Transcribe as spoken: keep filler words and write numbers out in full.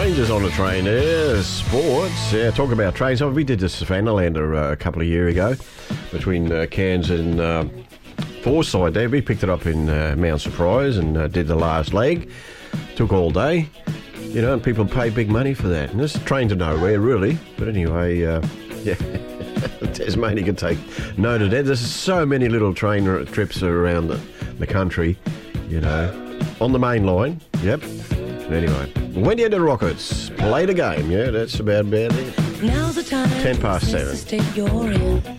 Rangers on a train there, sports. Yeah, talk about trains. Oh, we did this Savannah-lander uh, a couple of years ago between uh, Cairns and uh, Forsyth there. We picked it up in uh, Mount Surprise and uh, did the last leg. Took all day, you know, and people pay big money for that. And this is a train to nowhere, really. But anyway, uh, yeah, Tasmania can take note of that. There's so many little train trips around the, the country, you know, on the main line. Yep. Anyway, Wendy and the Rockets play the game. Yeah, that's about about it. Now's the time. Ten past seven. The state you're in.